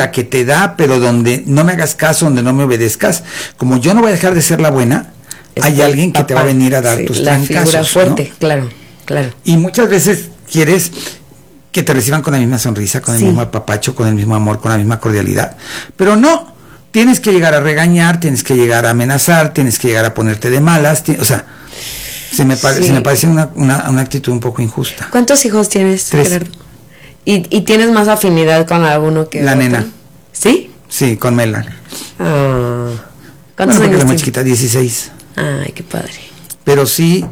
la que te da, pero donde no me hagas caso, donde no me obedezcas, como yo no voy a dejar de ser la buena, hay alguien que te va a venir a dar tus trancazos. La figura fuerte, ¿no? Claro. Y muchas veces quieres que te reciban con la misma sonrisa, con el mismo apapacho, con el mismo amor, con la misma cordialidad, pero no, tienes que llegar a regañar, tienes que llegar a amenazar, tienes que llegar a ponerte de malas, o sea, se me parece una actitud un poco injusta. ¿Cuántos hijos tienes, 3. Gerardo? ¿Y tienes más afinidad con alguno que la otro? Nena. ¿Sí? Sí, con Mela. ¿Cuántos años la muy tienes? chiquita, 16. Ay, qué padre. Pero sí,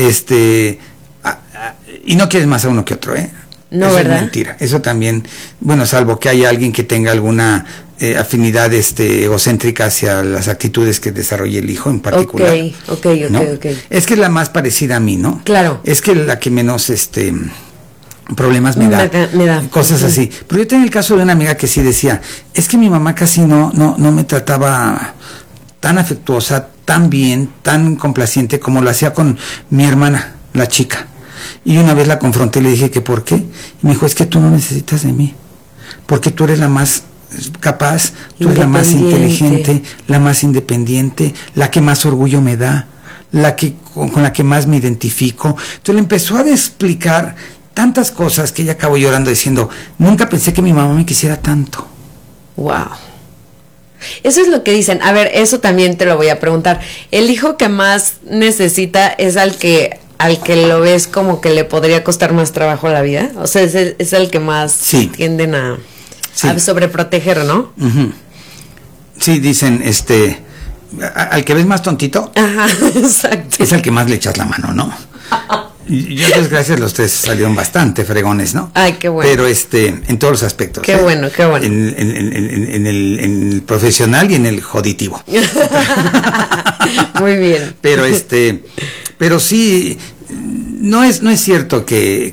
y no quieres más a uno que otro, ¿eh? No, eso ¿verdad? Es mentira. Eso también, bueno, salvo que haya alguien que tenga alguna afinidad egocéntrica hacia las actitudes que desarrolle el hijo en particular. Ok. Es que es la más parecida a mí, ¿no? Claro. Es que la que menos problemas me da. Cosas así. Pero yo tenía el caso de una amiga que sí decía, es que mi mamá casi no me trataba tan afectuosa, tan bien, tan complaciente como lo hacía con mi hermana, la chica. Y una vez la confronté y le dije que ¿por qué? Y me dijo, es que tú no necesitas de mí, porque tú eres la más capaz, tú eres la más inteligente, la más independiente, la que más orgullo me da, con la que más me identifico. Entonces le empezó a explicar tantas cosas que ella acabó llorando diciendo, nunca pensé que mi mamá me quisiera tanto. Wow. Eso es lo que dicen. A ver, eso también te lo voy a preguntar. ¿El hijo que más necesita es al que lo ves como que le podría costar más trabajo a la vida? O sea, es el que más tienden a sobreproteger, ¿no? Uh-huh. Sí, dicen, al que ves más tontito, ajá, exacto, es al que más le echas la mano, ¿no? Yo, desgracias, los 3 salieron bastante fregones, ¿no? Ay, qué bueno. Pero en todos los aspectos. Qué bueno. En el profesional y en el joditivo. Muy bien. Pero sí, no es cierto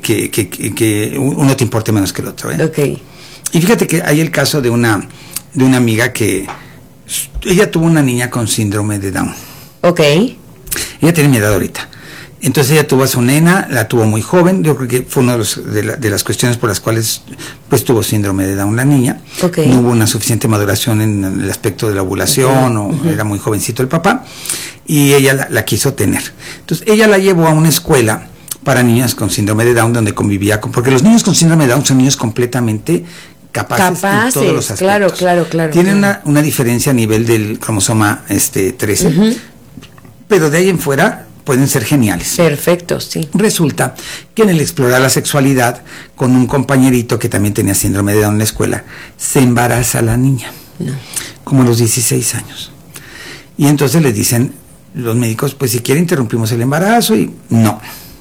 que uno te importe menos que el otro, ¿eh? Ok. Y fíjate que hay el caso de una amiga que ella tuvo una niña con síndrome de Down. Ok. Ella tiene mi edad ahorita. Entonces ella tuvo a su nena, la tuvo muy joven. Yo creo que fue una de las cuestiones por las cuales pues tuvo síndrome de Down la niña. Okay. No hubo una suficiente maduración en el aspecto de la ovulación, era muy jovencito el papá, y ella la quiso tener. Entonces ella la llevó a una escuela para niñas con síndrome de Down donde convivía porque los niños con síndrome de Down son niños completamente capaces en todos los aspectos. Claro. Tienen una diferencia a nivel del cromosoma 13, pero de ahí en fuera pueden ser geniales. Perfecto, sí. Resulta que en el explorar la sexualidad con un compañerito que también tenía síndrome de Down en la escuela, se embaraza la niña, como a los 16 años. Y entonces les dicen los médicos, pues si quiere interrumpimos el embarazo, y no.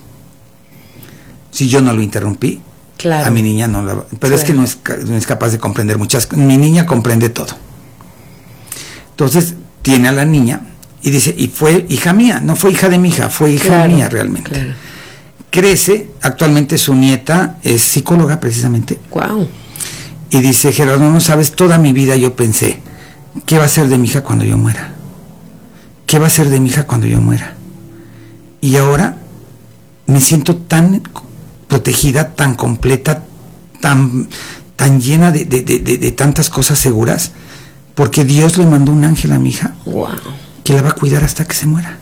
Si yo no lo interrumpí, a mi niña no la... Pero es que no es capaz de comprender muchas cosas. Mi niña comprende todo. Entonces tiene a la niña y dice, y fue hija mía, no fue hija de mi hija, fue hija mía realmente. Claro. Crece, actualmente su nieta es psicóloga precisamente. Wow. Y dice, Gerardo, no sabes, toda mi vida yo pensé, ¿qué va a ser de mi hija cuando yo muera? ¿Qué va a ser de mi hija cuando yo muera? Y ahora me siento tan protegida, tan completa, tan llena de tantas cosas seguras, porque Dios le mandó un ángel a mi hija. Wow. Que la va a cuidar hasta que se muera.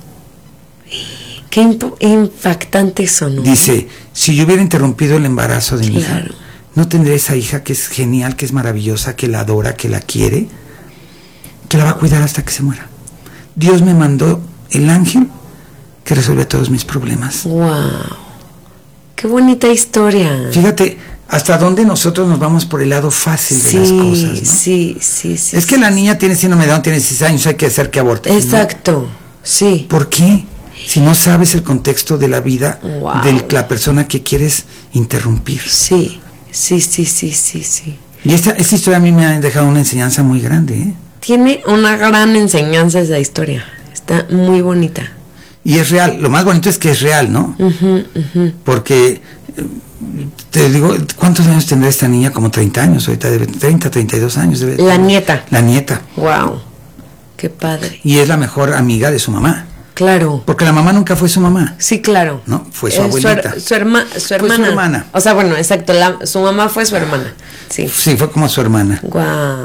Qué impactante sonó. Dice, si yo hubiera interrumpido el embarazo de mi hija, no tendré esa hija que es genial, que es maravillosa, que la adora, que la quiere, que la va a cuidar hasta que se muera. Dios me mandó el ángel que resuelve todos mis problemas. Wow. Qué bonita historia. Fíjate hasta dónde nosotros nos vamos por el lado fácil de las cosas, ¿no? Sí. Es que la niña tiene síndrome de Down, tiene 16 años, hay que hacer que aborte. Exacto, ¿no? Sí. ¿Por qué? Si no sabes el contexto de la vida de la persona que quieres interrumpir. Sí. Y esta historia a mí me ha dejado una enseñanza muy grande, ¿eh? Tiene una gran enseñanza esa historia. Está muy bonita. Y es real. Lo más bonito es que es real, ¿no? Porque, te digo, ¿cuántos años tendrá esta niña? Como 30 años. Ahorita debe 30, 32 años. La nieta. La nieta. Wow. Qué padre. Y es la mejor amiga de su mamá. Claro. Porque la mamá nunca fue su mamá. Sí, claro. ¿No? Fue su abuelita. Su hermana. Fue su hermana. O sea, bueno, exacto. Su mamá fue su hermana. Sí. Sí, fue como su hermana. Wow.